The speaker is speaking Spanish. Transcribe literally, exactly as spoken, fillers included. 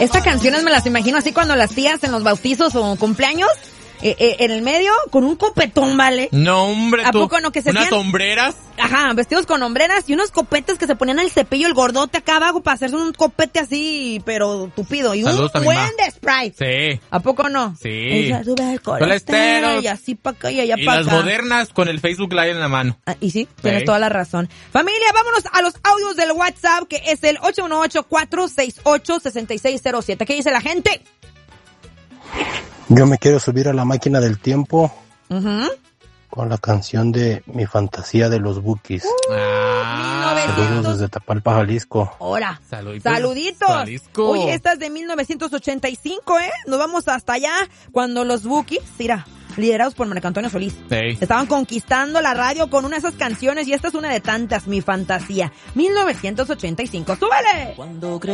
Estas canciones me las imagino así cuando las tías en los bautizos o cumpleaños, eh, eh, en el medio, con un copetón, ¿vale? No, hombre, ¿A tú, poco no? Que se unas hacían- sombreras. Ajá, vestidos con hombreras y unos copetes que se ponían el cepillo, el gordote acá abajo para hacerse un copete así, pero tupido. Y Saludos a un mi buen ma. de Sprite. Sí. ¿A poco no? Sí. Ella sube el colesterol Colesterol. y así para acá y allá Y para las acá. modernas con el Facebook Live en la mano. Ah, y sí, tienes Sí. toda la razón. Familia, vámonos a los audios del WhatsApp, que es el ocho uno ocho, cuatro seis ocho, seis seis cero siete. ¿Qué dice la gente? Yo me quiero subir a la máquina del tiempo Ujú. con la canción de Mi Fantasía de los Bukis. Ah, mil novecientos. Saludos desde Tapalpa, Jalisco. Hola. Saluditos. Saluditos. Jalisco. Oye, esta es de mil novecientos ochenta y cinco, ¿eh? Nos vamos hasta allá cuando los Bukis, mira, liderados por Marco Antonio Solís, Sí. estaban conquistando la radio con una de esas canciones y esta es una de tantas, Mi Fantasía. mil novecientos ochenta y cinco. ¡Súbele!